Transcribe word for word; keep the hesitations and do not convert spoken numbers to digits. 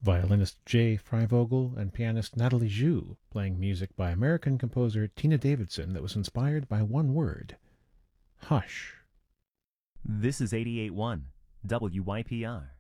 violinist Jay Freivogel and pianist Natalie Zhu, playing music by American composer Tina Davidson that was inspired by one word: hush. This is eighty-eight point one W Y P R.